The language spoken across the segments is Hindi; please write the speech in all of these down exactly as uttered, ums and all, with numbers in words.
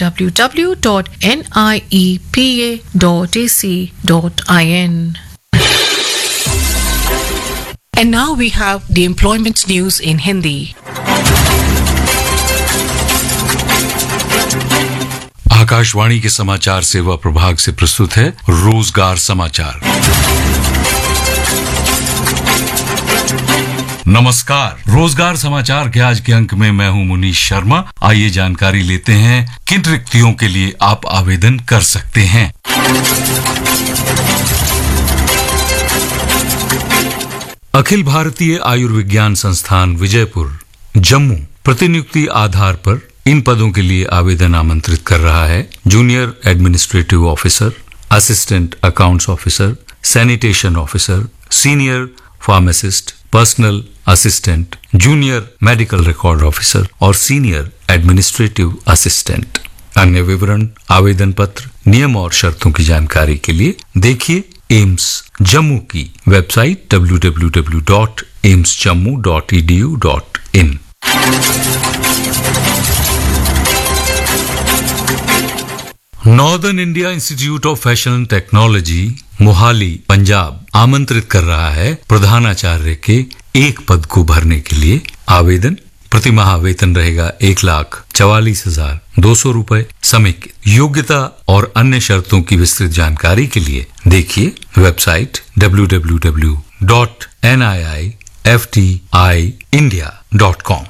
w w dot niepa dot a c dot i n. And now we have the employment news in Hindi. Akashvani के समाचार सेवा प्रभाग से प्रस्तुत है रोजगार समाचार। नमस्कार, रोजगार समाचार के आज के अंक में मैं हूं मुनीश शर्मा। आइए जानकारी लेते हैं किन रिक्तियों के लिए आप आवेदन कर सकते हैं। अखिल भारतीय आयुर्विज्ञान संस्थान विजयपुर जम्मू प्रतिनियुक्ति आधार पर इन पदों के लिए आवेदन आमंत्रित कर रहा है। Junior administrative officer, assistant accounts officer, sanitation officer, senior pharmacist, personal assistant, junior medical record officer और सीनियर एडमिनिस्ट्रेटिव असिस्टेंट। अन्य विवरण, आवेदन पत्र, नियम और शर्तों की जानकारी के लिए देखिए एम्स जम्मू की website W W W dot AIIMS Jammu dot E D U dot in. Northern India institute of fashion and technology Mohali Punjab आमंत्रित कर रहा है प्रधानाचार्य के एक पद को भरने के लिए। आवेदन प्रति माह वेतन रहेगा एक लाख चवालीस हजार दो सौ रूपये समेकित। योग्यता और अन्य शर्तों की विस्तृत जानकारी के लिए देखिए website W W W dot N I I F T I India dot com.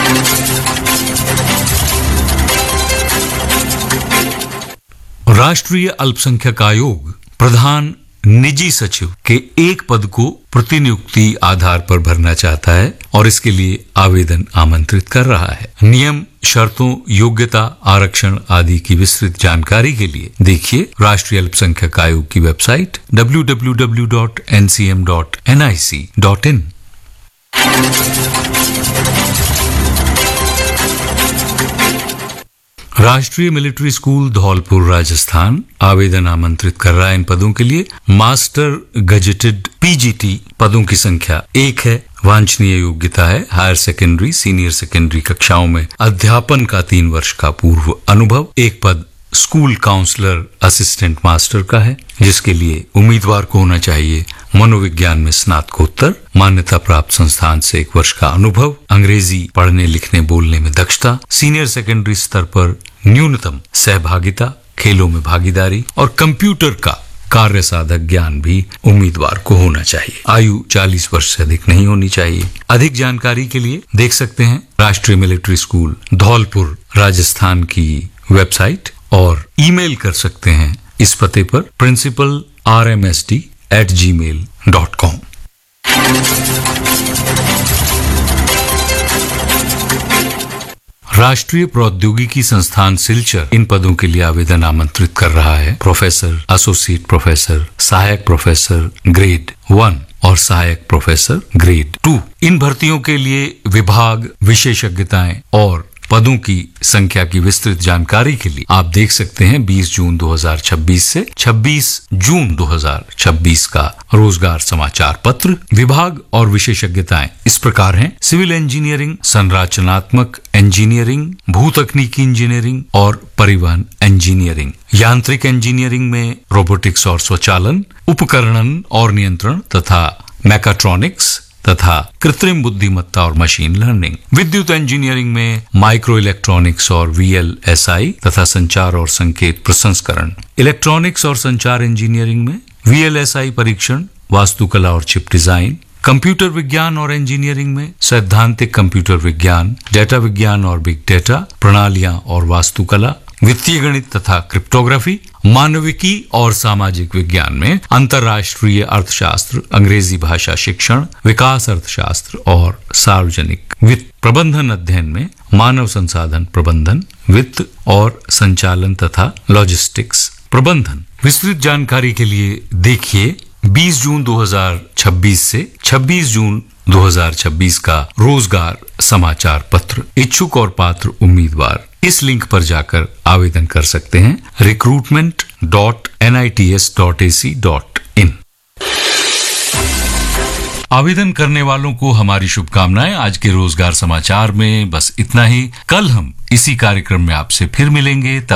राष्ट्रीय अल्पसंख्यक आयोग प्रधान निजी सचिव के एक पद को प्रतिनियुक्ति आधार पर भरना चाहता है और इसके लिए आवेदन आमंत्रित कर रहा है। नियम, शर्तों, योग्यता, आरक्षण आदि की विस्तृत जानकारी के लिए देखिए राष्ट्रीय अल्पसंख्यक आयोग की website W W W dot N C M dot N I C dot in. राष्ट्रीय मिलिट्री स्कूल धौलपुर राजस्थान आवेदन आमंत्रित कर रहा है इन पदों के लिए। Master gazetted P G T पदों की संख्या एक है। वांछनीय योग्यता है हायर सेकेंडरी, सीनियर सेकेंडरी कक्षाओं में अध्यापन का तीन वर्ष का पूर्व अनुभव। एक पद स्कूल काउंसलर असिस्टेंट मास्टर का है, जिसके लिए उम्मीदवार को होना चाहिए मनोविज्ञान में स्नातकोत्तर, मान्यता प्राप्त संस्थान से एक वर्ष का अनुभव, अंग्रेजी पढ़ने लिखने बोलने में दक्षता, सीनियर सेकेंडरी स्तर पर न्यूनतम सहभागिता, खेलों में भागीदारी और कंप्यूटर का कार्य साधक ज्ञान भी उम्मीदवार को होना चाहिए। आयु चालीस वर्ष से अधिक नहीं होनी चाहिए। अधिक जानकारी के लिए देख सकते हैं राष्ट्रीय मिलिट्री स्कूल धौलपुर राजस्थान की वेबसाइट और ईमेल कर सकते हैं इस पते पर principal R M S D eight जी मेल डॉट कॉम। राष्ट्रीय प्रौद्योगिकी संस्थान सिलचर इन पदों के लिए आवेदन आमंत्रित कर रहा है। प्रोफेसर, एसोसिएट प्रोफेसर, सहायक प्रोफेसर ग्रेड वन और सहायक प्रोफेसर ग्रेड टू। इन भर्तियों के लिए विभाग, विशेषज्ञताएं और पदों की संख्या की विस्तृत जानकारी के लिए आप देख सकते हैं बीस जून दो हज़ार छब्बीस से छब्बीस जून दो हज़ार छब्बीस का रोजगार समाचार पत्र। विभाग और विशेषज्ञताएं इस प्रकार हैं: सिविल इंजीनियरिंग, संरचनात्मक इंजीनियरिंग, भूतकनीकी इंजीनियरिंग और परिवहन इंजीनियरिंग। यांत्रिक इंजीनियरिंग में रोबोटिक्स और स्वचालन, उपकरणन और नियंत्रण तथा मैकाट्रॉनिक्स तथा कृत्रिम बुद्धिमत्ता और मशीन लर्निंग। विद्युत इंजीनियरिंग में माइक्रो इलेक्ट्रॉनिक्स और वी एल एस आई तथा संचार और संकेत प्रसंस्करण। इलेक्ट्रॉनिक्स और संचार इंजीनियरिंग में वी एल एस आई परीक्षण, वास्तुकला और चिप डिजाइन। कंप्यूटर विज्ञान और इंजीनियरिंग में सैद्धांतिक कंप्यूटर विज्ञान, डेटा विज्ञान और बिग डेटा, प्रणालियां और वास्तुकला, वित्तीय गणित तथा क्रिप्टोग्राफी। मानविकी और सामाजिक विज्ञान में अंतर्राष्ट्रीय अर्थशास्त्र, अंग्रेजी भाषा शिक्षण, विकास अर्थशास्त्र और सार्वजनिक वित्त। प्रबंधन अध्ययन में मानव संसाधन प्रबंधन, वित्त और संचालन तथा लॉजिस्टिक्स प्रबंधन। विस्तृत जानकारी के लिए देखिए बीस जून दो हज़ार छब्बीस से छब्बीस जून दो हज़ार छब्बीस का रोजगार समाचार पत्र। इच्छुक और पात्र उम्मीदवार इस लिंक पर जाकर आवेदन कर सकते हैं recruitment dot N I T S dot A C dot in. आवेदन करने वालों को हमारी शुभकामनाएं। आज के रोजगार समाचार में बस इतना ही। कल हम इसी कार्यक्रम में आपसे फिर मिलेंगे।